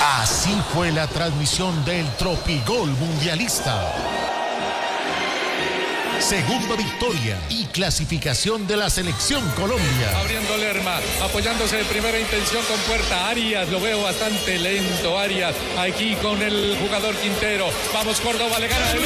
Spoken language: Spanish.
Así fue la transmisión del Tropigol Mundialista. Segunda victoria y clasificación de la selección Colombia. Abriendo Lerma, apoyándose de primera intención con Puerta. Arias, lo veo bastante lento. Arias, aquí con el jugador Quintero. Vamos, Córdoba, le gana.